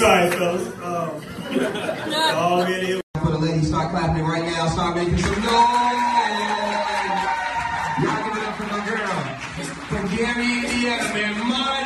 Sorry, fellas. For the ladies, start clapping right now. Start making some noise. Y'all give it up for my girl. From Gary, Indiana, man.